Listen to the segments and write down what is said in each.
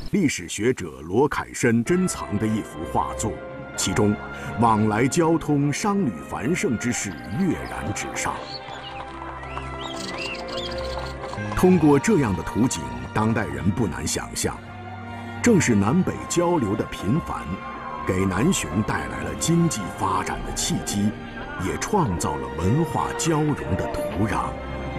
历史学者罗凯申珍藏的一幅画作，其中往来交通、商旅繁盛之势跃然纸上。通过这样的图景，当代人不难想象，正是南北交流的频繁，给南雄带来了经济发展的契机，也创造了文化交融的土壤。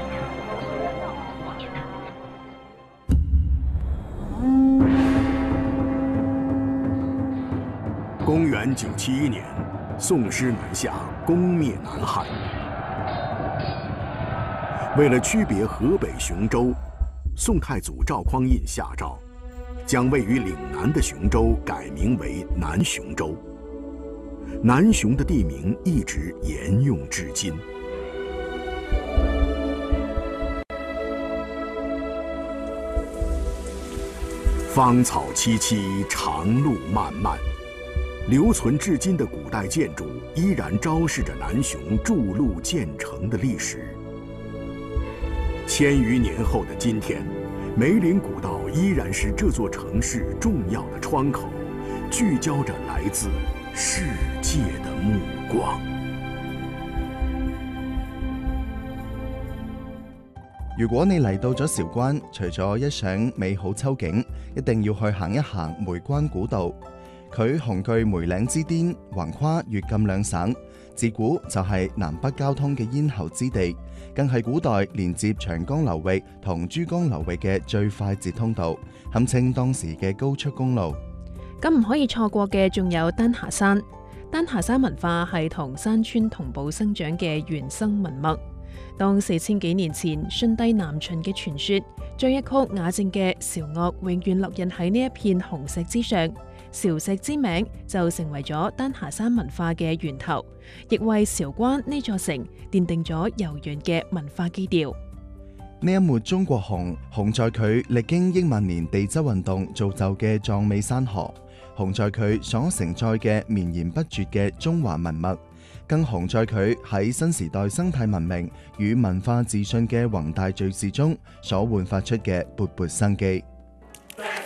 公元971年，宋师南下，攻灭南汉。为了区别河北雄州，宋太祖赵匡胤下诏，将位于岭南的雄州改名为南雄州。南雄的地名一直沿用至今。芳草萋萋，长路漫漫。留存至今的古代建筑依然昭示着南雄筑路建城的历史。千余年后的今天，梅林古道依然是这座城市重要的窗口，聚焦着来自世界的目光。 如果你嚟到咗韶關，除咗一賞美好秋景，一定要去行一行梅關古道。佢雄踞梅嶺之巔，橫跨粵贛兩省，自古就係南北交通嘅咽喉之地，更係古代連接長江流域同珠江流域嘅最快捷通道，堪稱當時嘅高速公路。 咁唔可以錯過嘅仲有丹霞山。丹霞山文化係同山川同步生長嘅原生文脈。當4000幾年前舜帝南巡嘅傳說，將一曲雅靜嘅韶樂永遠烙印喺呢一片紅石之上。韶石之名就成為咗丹霞山文化嘅源頭，亦為韶關呢座城奠定咗悠遠嘅文化基調。 呢一抹中國紅，紅在佢歷經億萬年地質運動造就嘅壯美山河，紅在佢所承載嘅綿延不絕嘅中華文脈，更紅在佢喺新時代生態文明與文化自信嘅宏大敘事中所煥發出嘅勃勃生機。